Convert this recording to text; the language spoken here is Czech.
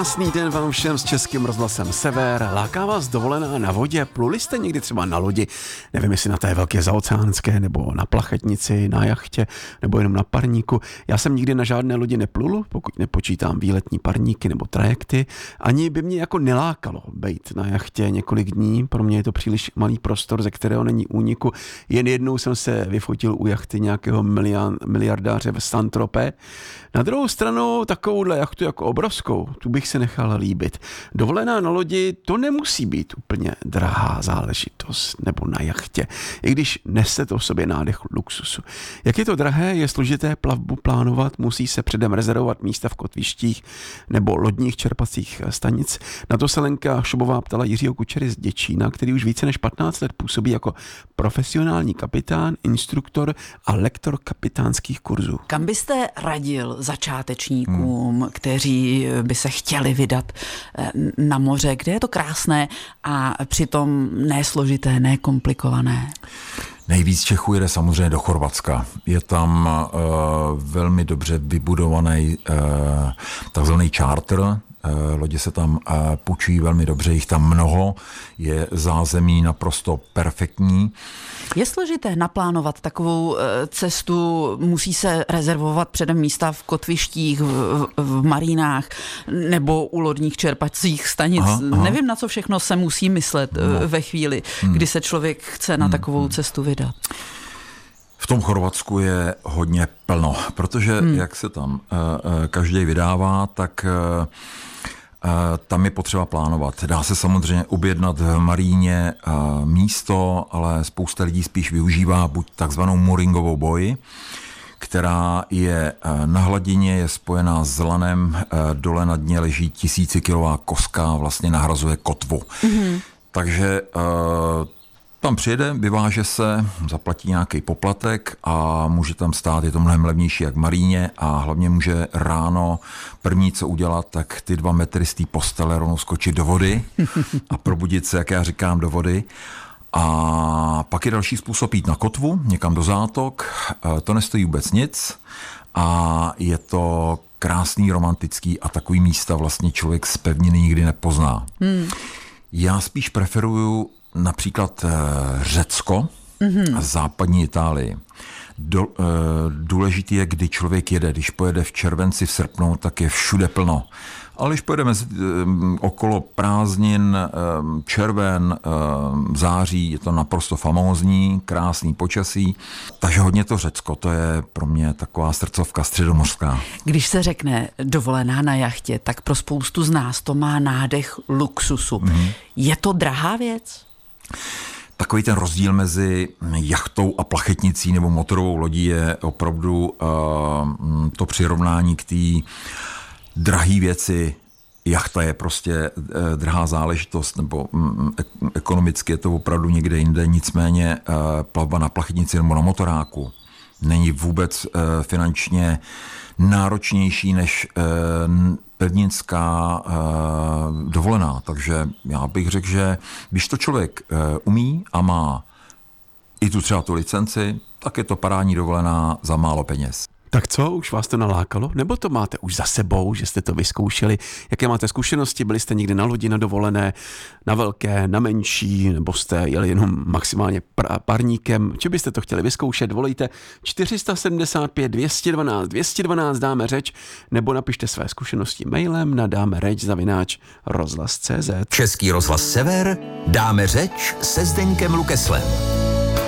Krásný den vám všem s Českým rozhlasem Sever. Láká vás dovolená na vodě? Pluli jste někdy třeba na lodi? Nevím, jestli na té velké zaoceánské, nebo na plachetnici, na jachtě, nebo jenom na parníku. Já jsem nikdy na žádné lodi neplul, pokud nepočítám výletní parníky nebo trajekty. Ani by mě jako nelákalo být na jachtě několik dní. Pro mě je to příliš malý prostor, ze kterého není úniku. Jen jednou jsem se vyfotil u jachty nějakého miliardáře v Saint-Tropez. Na druhou stranu takovouhle jachtu jako obrovskou, tu bych se nechal líbit. Dovolená na lodi, to nemusí být úplně drahá záležitost, nebo na jachtě, i když nese to v sobě nádech luxusu. Jak je to drahé, je složité plavbu plánovat, musí se předem rezervovat místa v kotvištích nebo lodních čerpacích stanic. Na to se Lenka Šobová ptala Jiřího Kučery z Děčína, který už více než 15 let působí jako profesionální kapitán, instruktor a lektor kapitánských kurzů. Kam byste radil začátečníkům, kteří by se chtěli vydat na moře, kde je to krásné a přitom nesložité, nekomplikované? Nejvíc Čechů jede samozřejmě do Chorvatska. Je tam velmi dobře vybudovaný takzvaný charter. Lodě se tam půjčují velmi dobře, jich tam mnoho, je zázemí naprosto perfektní. Je složité naplánovat takovou cestu, musí se rezervovat předem místa v kotvištích, v marínách nebo u lodních čerpacích stanic. Aha. Nevím, na co všechno se musí myslet ve chvíli, kdy se člověk chce na takovou cestu vydat. V tom Chorvatsku je hodně plno, protože jak se tam každý vydává, tak tam je potřeba plánovat. Dá se samozřejmě objednat v maríně místo, ale spousta lidí spíš využívá buď takzvanou mooringovou boji, která je na hladině, je spojená s lanem, dole na dně leží 1000kilová koska, vlastně nahrazuje kotvu. Mm-hmm. Takže tam přijede, vyváže se, zaplatí nějaký poplatek a může tam stát, je to mnohem levnější jak v maríně a hlavně může ráno první, co udělat, tak ty 2 metry z té postele rovnou skočit do vody a probudit se, jak já říkám, do vody. A pak je další způsob jít na kotvu, někam do zátok, to nestojí vůbec nic a je to krásný, romantický a takový místa vlastně člověk zpevněný nikdy nepozná. Já spíš preferuju například Řecko a západní Itálii. Důležitý je, kdy člověk jede. Když pojede v červenci, v srpnu, tak je všude plno. Ale když pojedeme okolo prázdnin, červen, září, je to naprosto famózní, krásný počasí. Takže hodně to Řecko, to je pro mě taková srdcovka středomořská. Když se řekne dovolená na jachtě, tak pro spoustu z nás to má nádech luxusu. Je to drahá věc? Takový ten rozdíl mezi jachtou a plachetnicí nebo motorovou lodí je opravdu to přirovnání k té drahé věci. Jachta je prostě drahá záležitost, nebo ekonomicky je to opravdu někde jinde, nicméně plavba na plachetnici nebo na motoráku není vůbec finančně náročnější než pevninská dovolená. Takže já bych řekl, že když to člověk umí a má i tu třeba tu licenci, tak je to parádní dovolená za málo peněz. Tak co, už vás to nalákalo? Nebo to máte už za sebou, že jste to vyzkoušeli? Jaké máte zkušenosti? Byli jste někdy na lodi, na dovolené, na velké, na menší, nebo jste jeli jenom maximálně parníkem? Či byste to chtěli vyzkoušet? Volejte 475 212 212, dáme řeč, nebo napište své zkušenosti mailem na dámeřeč@rozhlas.cz. Český rozhlas Sever, dáme řeč se Zdeňkem Lukeslem.